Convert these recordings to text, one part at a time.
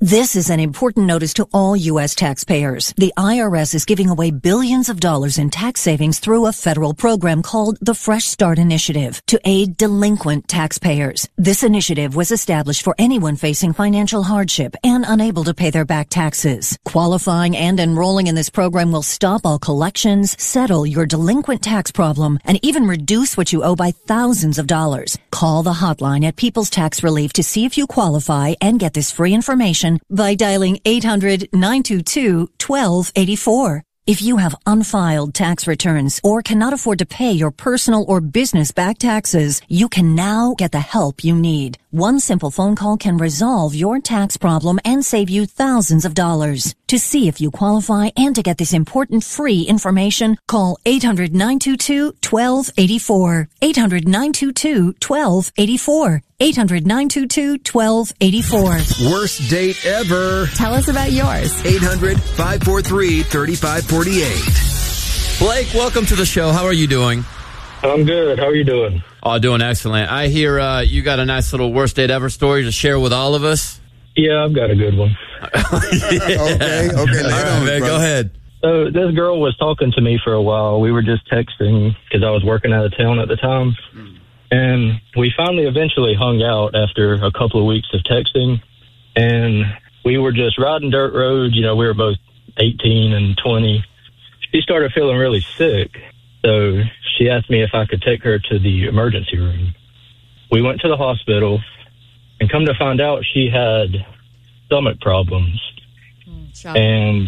This is an important notice to all U.S. taxpayers. The IRS is giving away billions of dollars in tax savings through a federal program called the Fresh Start Initiative to aid delinquent taxpayers. This initiative was established for anyone facing financial hardship and unable to pay their back taxes. Qualifying and enrolling in this program will stop all collections, settle your delinquent tax problem, and even reduce what you owe by thousands of dollars. Call the hotline at People's Tax Relief to see if you qualify and get this free information by dialing 800-922-1284. If you have unfiled tax returns or cannot afford to pay your personal or business back taxes, you can now get the help you need. One simple phone call can resolve your tax problem and save you thousands of dollars. To see if you qualify and to get this important free information, call 800-922-1284. 800-922-1284. 800-922-1284. Worst date ever. Tell us about yours. 800-543-3548. Blake, welcome to the show. How are you doing? I'm good. How are you doing? Oh, doing excellent. I hear you got a nice little worst date ever story to share with all of us. Yeah, I've got a good one. Okay. All right, man, go ahead. So this girl was talking to me for a while. We were just texting because I was working out of town at the time. And we finally eventually hung out after a couple of weeks of texting. And we were just riding dirt roads. You know, we were both 18 and 20. She started feeling really sick. So she asked me if I could take her to the emergency room. We went to the hospital, and come to find out she had stomach problems. And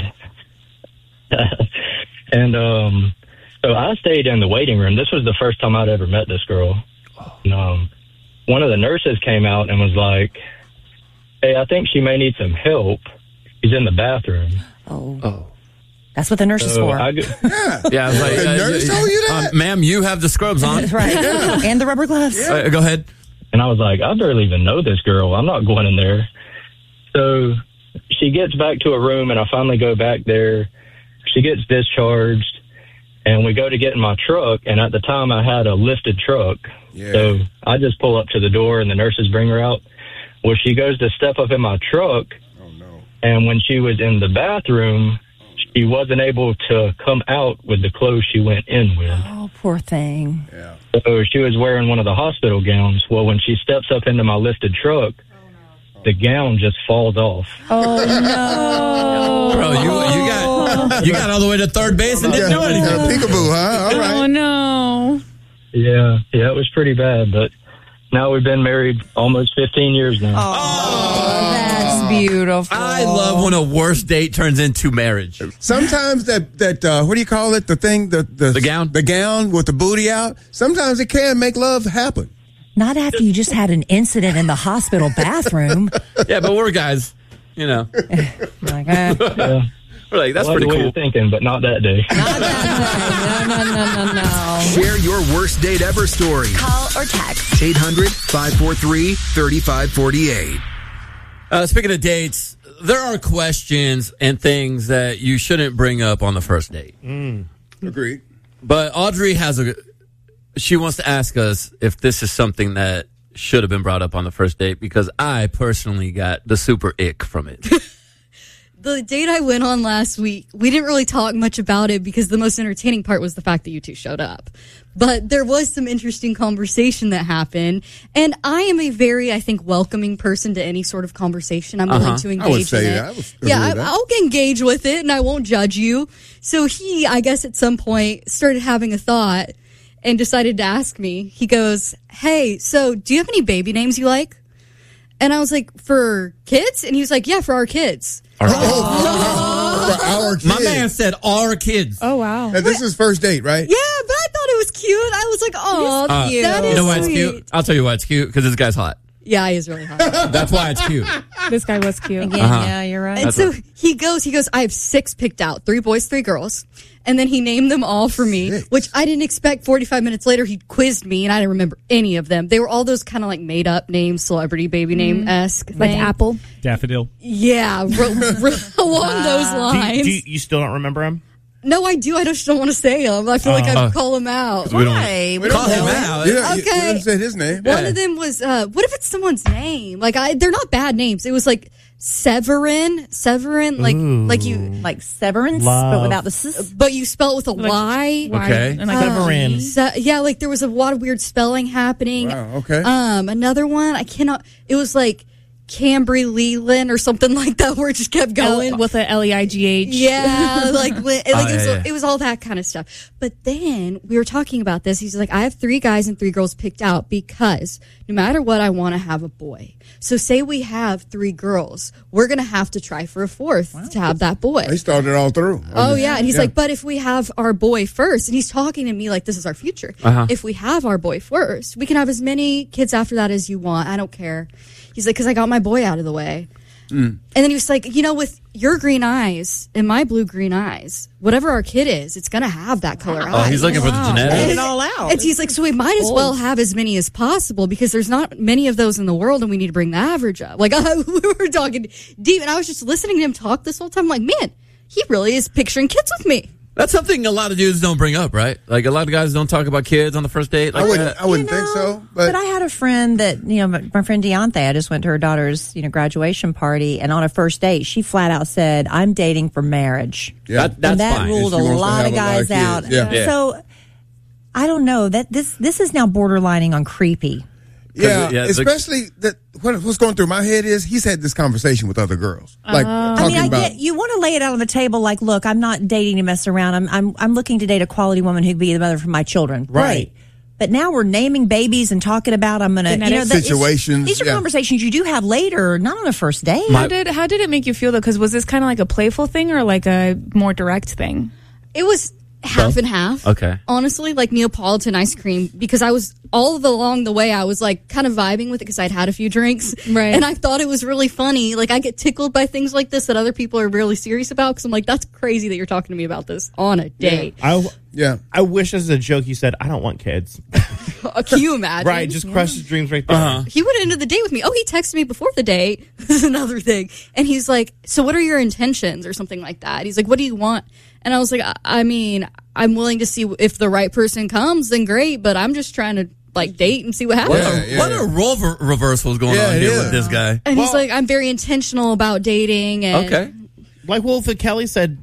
so I stayed in the waiting room. This was the first time I'd ever met this girl. And, one of the nurses came out and was like, "Hey, I think she may need some help. She's in the bathroom." Oh. That's what the nurse is for. Yeah, I was like, The nurse told you that? Ma'am, you have the scrubs on. Right. And the rubber gloves. Go ahead. And I was like, I barely even know this girl. I'm not going in there. So she gets back to her room, and I finally go back there. She gets discharged, and we go to get in my truck. And at the time, I had a lifted truck. Yeah. So I just pull up to the door, and the nurses bring her out. Well, she goes to step up in my truck. Oh, no. And when she was in the bathroom, she wasn't able to come out with the clothes she went in with. Oh, poor thing. Yeah. So she was wearing one of the hospital gowns. Well, when she steps up into my lifted truck, the gown just falls off. Oh, no. Bro, you got all the way to third base and didn't do anything. Peekaboo, huh? All right. Oh, no. Yeah, it was pretty bad, but now we've been married almost 15 years now. Oh, that's beautiful. I love when a worst date turns into marriage. Sometimes that what do you call it? The thing, the gown? The gown with the booty out. Sometimes it can make love happen. Not after you just had an incident in the hospital bathroom. Yeah, but we're guys, you know. Like, Yeah. We're like, that's I like pretty the way cool. you're thinking, but not that day. no. Share your worst date ever story. Call or text. 800-543-3548. Speaking of dates, there are questions and things that you shouldn't bring up on the first date. Agreed. But Audrey she wants to ask us if this is something that should have been brought up on the first date, because I personally got the super ick from it. The date I went on last week, we didn't really talk much about it because the most entertaining part was the fact that you two showed up. But there was some interesting conversation that happened. And I am a very, I think, welcoming person to any sort of conversation. I'm willing to engage I would say in that. it. I'll engage with it and I won't judge you. So he, I guess at some point, started having a thought and decided to ask me. He goes, "Hey, so do you have any baby names you like?" And I was like, "For kids?" And he was like, "Yeah, for our kids." For our kids. My man said our kids. Oh, wow. Now, this is first date, right? Yeah, but I thought it was cute. I was like, "Oh, cute. that is You know why it's sweet." cute? I'll tell you why it's cute, because this guy's hot. Yeah, he is really hot. That's why it's cute. This guy was cute. Yeah, you're right. And so he goes, "I have 6 picked out, 3 boys, 3 girls." And then he named them all for me, 6. which I didn't expect. 45 minutes later, he quizzed me, and I didn't remember any of them. They were all those kind of like made-up names, celebrity baby name-esque. Like thing. Apple. Daffodil. Yeah, along those lines. You still don't remember him? No, I do. I just don't want to say them. I feel like I call them out. We don't Why? We call don't him know. out. Yeah, you Okay. didn't say his name. One of them was, what if it's someone's name? Like, they're not bad names. It was like Severin, like you, Like severance, Love. but without the sis. but you spell it with a Y. Okay. And like Severin. Yeah, like there was a lot of weird spelling happening. Wow, okay. Another one, it was like Cambry Leland or something like that, where it just kept going. with a Leigh. Yeah, yeah. it was all that kind of stuff. But then we were talking about this. He's like, I have 3 guys and 3 girls picked out because no matter what, I want to have a boy. So say we have 3 girls, we're going to have to try for a 4th to have that boy. They started all through. Oh, yeah. And he's like, but if we have our boy first, and he's talking to me like this is our future. If we have our boy first, we can have as many kids after that as you want. I don't care. He's like, because I got my boy out of the way. And then he was like, with your green eyes and my blue-green eyes, whatever our kid is, it's going to have that color Oh, eyes. he's looking for the Get genetics. it all out. And he's like, so we might as well have as many as possible because there's not many of those in the world and we need to bring the average up. Like, we were talking deep, and I was just listening to him talk this whole time. I'm like, man, he really is picturing kids with me. That's something a lot of dudes don't bring up, right? Like a lot of guys don't talk about kids on the first date. Like I wouldn't think so. But I had a friend that, my friend Deontay, I just went to her daughter's, graduation party, and on a first date, she flat out said, I'm dating for marriage. yeah. That's and that fine. ruled She a wants to lot have of a lot of guys out. kids. Yeah. Yeah. So I don't know that this is now borderlining on creepy. Yeah, Yeah, especially that what's going through my head is he's had this conversation with other girls, like talking I about. get you want to lay it out on the table. Like, look, I'm not dating to mess around. I'm looking to date a quality woman who could be the mother for my children. Right. Great. But now we're naming babies and talking about I'm gonna Situations, These are yeah. conversations you do have later, not on a first date. How did it make you feel though? Because was this kind of like a playful thing or like a more direct thing? It was half and half. Okay. Honestly, like Neapolitan ice cream, because I was all along the way, I was like kind of vibing with it because I'd had a few drinks. Right. And I thought it was really funny. Like I get tickled by things like this that other people are really serious about because I'm like, that's crazy that you're talking to me about this on a date. I wish as a joke you said, I don't want kids. Can you imagine? Right, just crush his dreams right there. He went into the date with me. Oh, he texted me before the date. This is another thing. And he's like, so what are your intentions or something like that? He's like, what do you want? And I was like, I mean, I'm willing to see if the right person comes, then great. But I'm just trying to like date and see what happens. What a role reversal is going on it here is. with this guy. And he's like, I'm very intentional about dating. And Okay. Like Wolf Kelly said,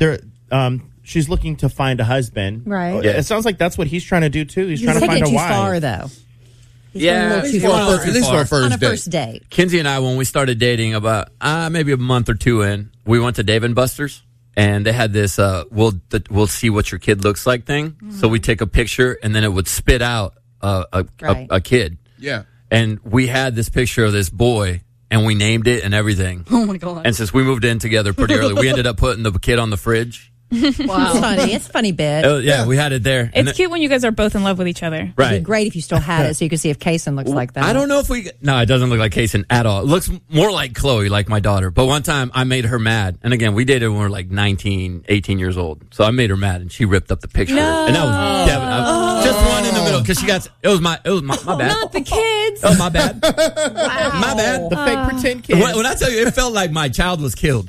she's looking to find a husband. Right. Yeah. It sounds like that's what he's trying to do too. He's He's trying to taking find it a too wife. far, though. Yeah, going a little he's too going a far. little At too least far. on first On a date. first date. Kinsey and I, when we started dating about maybe a month or 2 in, we went to Dave & Buster's, and they had this we'll see what your kid looks like thing. So we take a picture, and then it would spit out Right. a kid. Yeah. And we had this picture of this boy, and we named it and everything. oh my God. And since we moved in together pretty early, we ended up putting the kid on the fridge. It's funny. It's a funny bit. Oh, yeah, we had it there. And It's cute when you guys are both in love with each other. It'd right. be great if you still had it so you could see if Kaysen looks like that. I don't know if no, it doesn't look like Kaysen at all. It looks more like Chloe, like my daughter. But one time I made her mad. And again, we dated when we were like 19, 18 years old. So I made her mad and she ripped up the picture. No. And that was devastating. Just one in the middle because it was my bad. Not the kids. Oh, my bad. My bad. The fake pretend kid. When I tell you, it felt like my child was killed.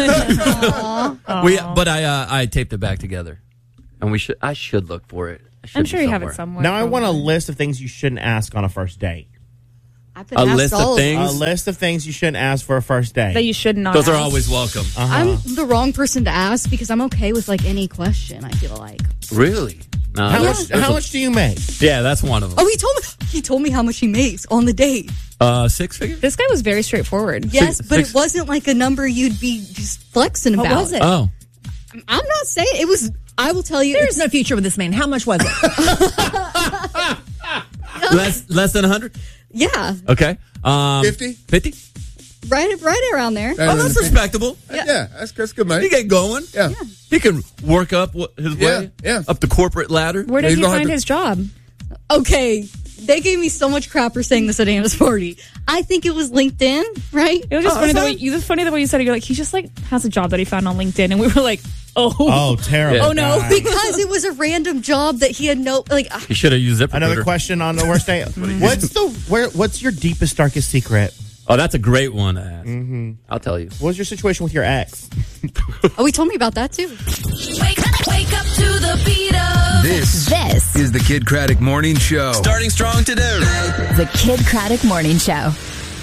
But I taped it back together. And I should look for it. I'm sure you have it somewhere. Now I want a list of things you shouldn't ask on a first date. I've been A asked list of all things? A list of things you shouldn't ask for a first date. that you should not. Those are ask. always welcome. I'm the wrong person to ask because I'm okay with like any question, I feel like. Really? No, How much do you make? Yeah, that's one of them. Oh, he told me how much he makes on the date. 6 figures? This guy was very straightforward. Yes, but six- it wasn't like a number you'd be just flexing What about. was it? Oh. I'm not saying it was. I will tell you. There's no future with this man. How much was it? Less than 100? Yeah, Okay. 50? 50? right around there. Oh, that's respectable. Yeah, that's good, man. He get going. Yeah. He can work up his way yeah. up the corporate ladder. Where did He's he gonna have find to- his job? Okay, they gave me so much crap for saying this at Anna's party. I think it was LinkedIn, right? It was just funny the way you said it. You're like, he just like has a job that he found on LinkedIn, and we were like, Oh, terrible. Yeah. Oh, no. guy. Because it was a random job that he had He should have used ZipRecruiter. Another question on the worst date. What's your deepest, darkest secret? Oh, that's a great one to ask. Mm-hmm. I'll tell you. What was your situation with your ex? Oh, he told me about that too. Wake up to the beat of This is the Kid Craddock Morning Show. Starting strong today. The Kid Craddock Morning Show.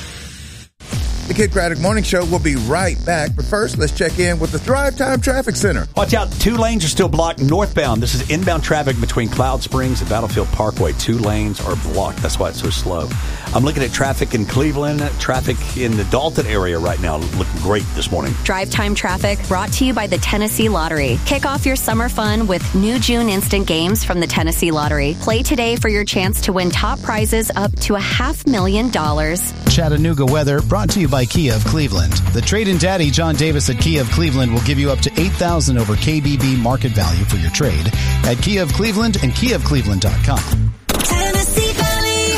The Kid Craddock Morning Show will be right back. But first, let's check in with the Drive Time Traffic Center. Watch out. 2 lanes are still blocked northbound. This is inbound traffic between Cloud Springs and Battlefield Parkway. 2 lanes are blocked. That's why it's so slow. I'm looking at traffic in Cleveland, traffic in the Dalton area right now. Looking great this morning. Drive Time Traffic brought to you by the Tennessee Lottery. Kick off your summer fun with new June instant games from the Tennessee Lottery. Play today for your chance to win top prizes up to $500,000. Chattanooga weather brought to you by Kia of Cleveland. The trade-in daddy, John Davis at Kia of Cleveland, will give you up to $8,000 over KBB market value for your trade at Kia of Cleveland and KiaofCleveland.com. Tennessee Valley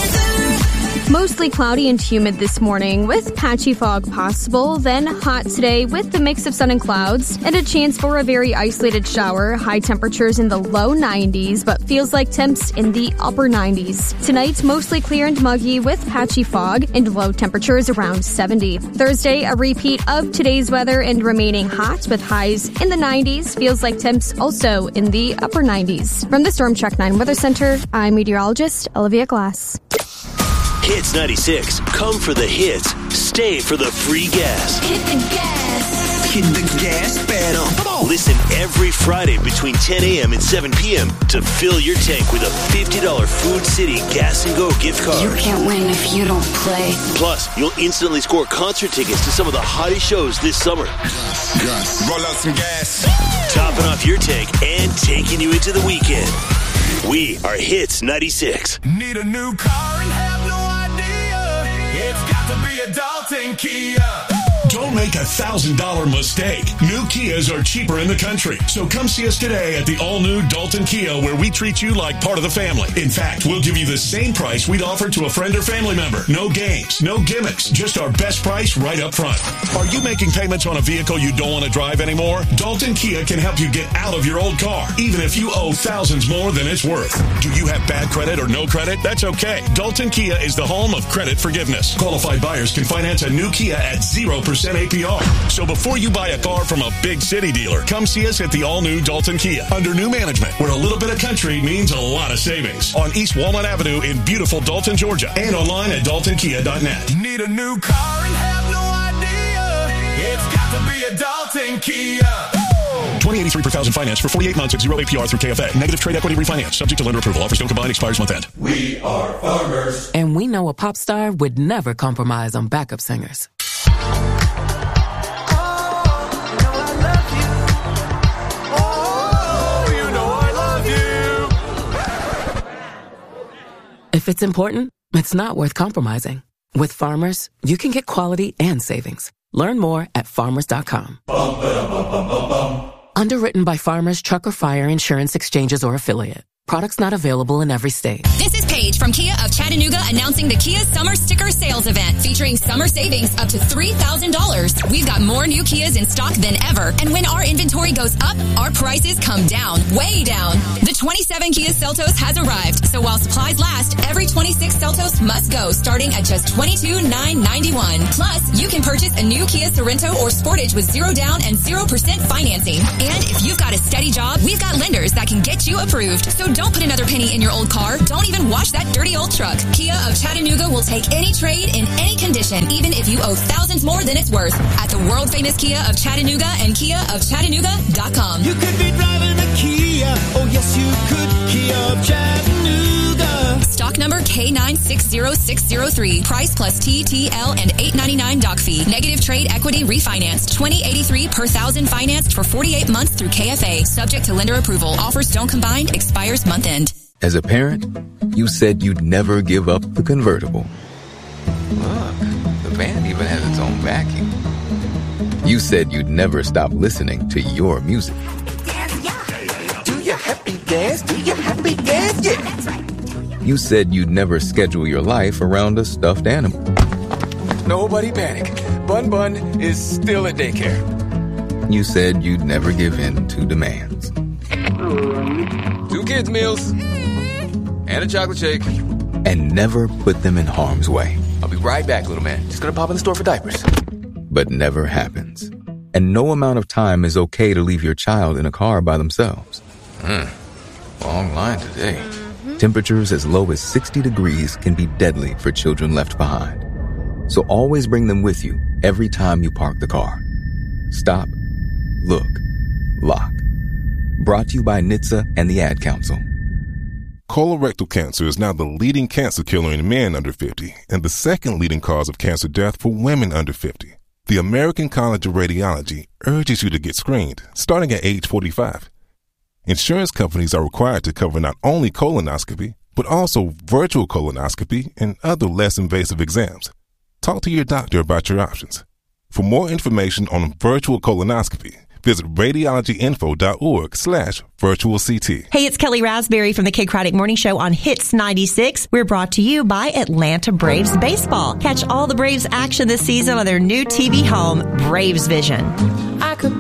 weather. Mostly cloudy and humid this morning with patchy fog possible, then hot today with the mix of sun and clouds and a chance for a very isolated shower. High temperatures in the low 90s, but feels like temps in the upper 90s. Tonight, mostly clear and muggy with patchy fog and low temperatures around 70. Thursday, a repeat of today's weather and remaining hot with highs in the 90s. Feels like temps also in the upper 90s. From the Storm Track 9 Weather Center, I'm meteorologist Olivia Glass. Hits 96. Come for the hits. Stay for the free gas. Hit the gas. Hit the gas pedal. Come on. Listen every Friday between 10 a.m. and 7 p.m. to fill your tank with a $50 Food City Gas and Go gift card. You can't win if you don't play. Plus, you'll instantly score concert tickets to some of the hottest shows this summer. Gus, roll out some gas. Topping off your tank and taking you into the weekend. We are Hits 96. Need a new car and have no idea. It's got to be a Dalton Kia. Don't make a $1,000 mistake. New Kias are cheaper in the country. So come see us today at the all-new Dalton Kia, where we treat you like part of the family. In fact, we'll give you the same price we'd offer to a friend or family member. No games, no gimmicks, just our best price right up front. Are you making payments on a vehicle you don't want to drive anymore? Dalton Kia can help you get out of your old car, even if you owe thousands more than it's worth. Do you have bad credit or no credit? That's okay. Dalton Kia is the home of credit forgiveness. Qualified buyers can finance a new Kia at 0% APR. So before you buy a car from a big city dealer, come see us at the all-new Dalton Kia under new management, where a little bit of country means a lot of savings. On East Walnut Avenue in beautiful Dalton, Georgia, and online at DaltonKia.net. Need a new car and have no idea? It's got to be a Dalton Kia. $20.83 per thousand finance for 48 months at 0 APR through KFA. Negative trade equity refinance. Subject to lender approval. Offers don't combine. Expires month end. We are farmers. And we know a pop star would never compromise on backup singers. If it's important, it's not worth compromising. With Farmers, you can get quality and savings. Learn more at farmers.com. Underwritten by Farmers Truck or Fire Insurance Exchanges or Affiliate. Products not available in every state. This is Paige from Kia of Chattanooga announcing the Kia Summer Sticker Sales Event featuring summer savings up to $3,000. We've got more new Kias in stock than ever. And when our inventory goes up, our prices come down, way down. The 27 Kia Seltos has arrived. So while supplies last, every 26 Seltos must go, starting at just $22,991. Plus, you can purchase a new Kia Sorento or Sportage with 0 down and 0% financing. And if you've got a steady job, we've got lenders that can get you approved. So don't put another penny in your old car. Don't even wash that dirty old truck. Kia of Chattanooga will take any trade in any condition, even if you owe thousands more than it's worth. At the world famous Kia of Chattanooga and KiaofChattanooga.com. You could be driving a Kia. Oh, yes, you could. Kia of Chattanooga. Stock number K960603. Price plus TTL and $8.99 doc fee. Negative trade equity refinanced. $20.83 per thousand financed for 48 months through KFA. Subject to lender approval. Offers don't combine. Expires month end. As a parent, you said you'd never give up the convertible. Look, the van even has its own vacuum. You said you'd never stop listening to your music. Do you happy dance? Do you happy dance? Yeah. That's right. You said you'd never schedule your life around a stuffed animal. Nobody panic. Bun Bun is still at daycare. You said you'd never give in to demands. 2 kids' meals. And a chocolate shake. And never put them in harm's way. I'll be right back, little man. Just gonna pop in the store for diapers. But never happens. And no amount of time is okay to leave your child in a car by themselves. Long line today. Temperatures as low as 60 degrees can be deadly for children left behind. So always bring them with you every time you park the car. Stop, look, lock. Brought to you by NHTSA and the Ad Council. Colorectal cancer is now the leading cancer killer in men under 50 and the second leading cause of cancer death for women under 50. The American College of Radiology urges you to get screened, starting at age 45. Insurance companies are required to cover not only colonoscopy, but also virtual colonoscopy and other less invasive exams. Talk to your doctor about your options. For more information on virtual colonoscopy, visit radiologyinfo.org/virtual CT. Hey, it's Kelly Raspberry from the Kay Craddock Morning Show on Hits 96. We're brought to you by Atlanta Braves Baseball. Catch all the Braves action this season on their new TV home, Braves Vision.